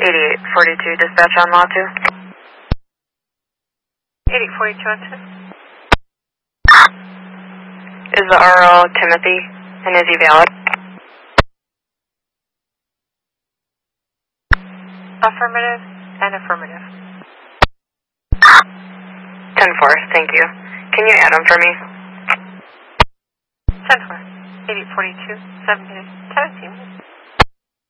8842, dispatch on Law 2. 8842 on 2. Is the RO Timothy, and is he valid? Affirmative and affirmative. 10-4, thank you. Can you add him for me? 10-4. 8842, 7 minutes, 17 minutes.